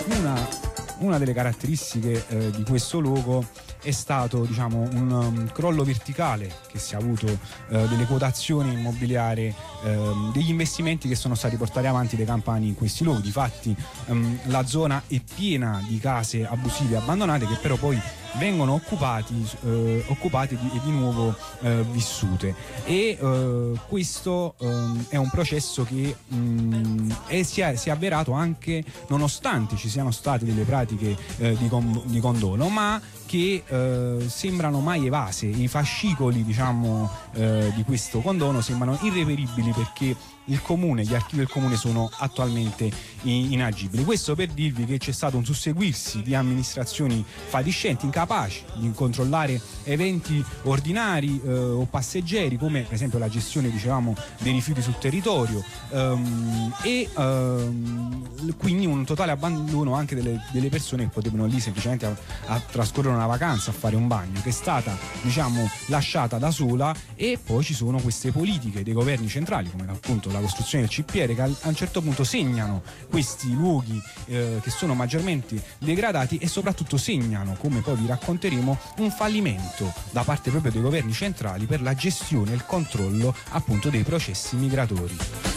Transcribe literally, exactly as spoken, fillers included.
una, una delle caratteristiche eh, di questo luogo è stato, diciamo, un um, crollo verticale che si è avuto eh, delle quotazioni immobiliari, eh, degli investimenti che sono stati portati avanti dai campani in questi luoghi. Difatti um, la zona è piena di case abusive abbandonate che però poi vengono occupati, eh, occupate di, e di nuovo eh, vissute, e eh, questo eh, è un processo che mh, è, si, è, si è avverato anche nonostante ci siano state delle pratiche eh, di, con, di condono, ma che eh, sembrano mai evase. I fascicoli, diciamo, eh, di questo condono sembrano irreperibili perché il comune, gli archivi del comune sono attualmente inagibili. Questo per dirvi che c'è stato un susseguirsi di amministrazioni fatiscenti, incapaci di controllare eventi ordinari eh, o passeggeri, come per esempio la gestione, dicevamo, dei rifiuti sul territorio, ehm, e ehm, quindi un totale abbandono anche delle, delle persone che potevano lì semplicemente a, a trascorrere una vacanza, a fare un bagno, che è stata, diciamo, lasciata da sola. E poi ci sono queste politiche dei governi centrali, come appunto la costruzione del C P R, che a un certo punto segnano questi luoghi eh, che sono maggiormente degradati, e soprattutto segnano, come poi vi racconteremo, un fallimento da parte proprio dei governi centrali per la gestione e il controllo appunto dei processi migratori.